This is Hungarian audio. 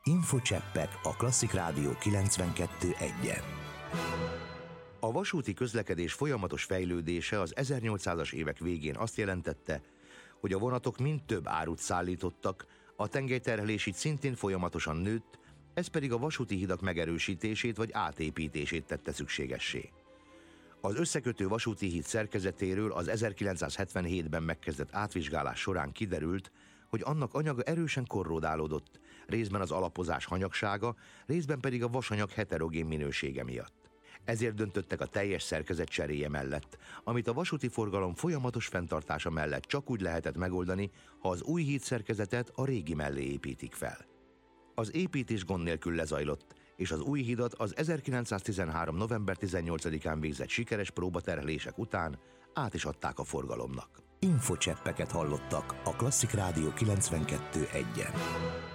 Infocseppek a Klasszik Rádió 92.1-en. A vasúti közlekedés folyamatos fejlődése az 1800-as évek végén azt jelentette, hogy a vonatok mind több árut szállítottak, a tengelyterhelés így szintén folyamatosan nőtt, ez pedig a vasúti hidak megerősítését vagy átépítését tette szükségessé. Az összekötő vasúti híd szerkezetéről az 1977-ben megkezdett átvizsgálás során kiderült, hogy annak anyaga erősen korrodálódott, részben az alapozás hanyagsága, részben pedig a vasanyag heterogén minősége miatt. Ezért döntöttek a teljes szerkezet cseréje mellett, amit a vasúti forgalom folyamatos fenntartása mellett csak úgy lehetett megoldani, ha az új hídszerkezetet a régi mellé építik fel. Az építés gond nélkül lezajlott, és az új hidat az 1913. november 18-án végzett sikeres próbaterhelések után át is adták a forgalomnak. Infocseppeket hallottak a Klasszik Rádió 92.1-en.